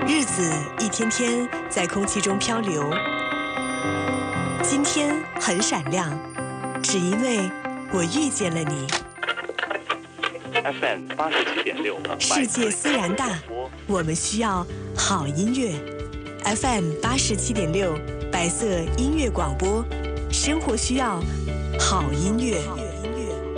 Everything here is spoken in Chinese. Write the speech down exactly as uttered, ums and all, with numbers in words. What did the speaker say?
日子一天天在空气中漂流，今天很闪亮，只因为我遇见了你。 F M 八十七点六， 世界虽然大，我们需要好音乐。F M 八十七点六，白色音乐广播，生活需要好音乐。